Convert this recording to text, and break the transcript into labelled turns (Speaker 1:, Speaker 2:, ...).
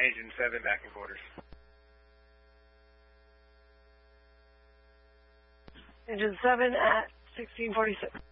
Speaker 1: Engine 7, back in quarters.
Speaker 2: Engine 7 at 1646.